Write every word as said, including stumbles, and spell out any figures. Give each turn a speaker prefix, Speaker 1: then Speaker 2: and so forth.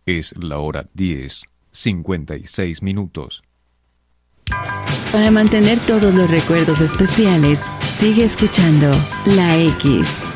Speaker 1: Es la hora diez, cincuenta y seis minutos.
Speaker 2: Para mantener todos los recuerdos especiales, sigue escuchando La X.